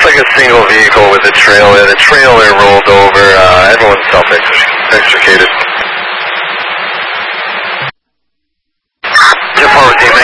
like a single vehicle with a trailer. The trailer rolled over. Everyone's self-extricated. Jet 4 received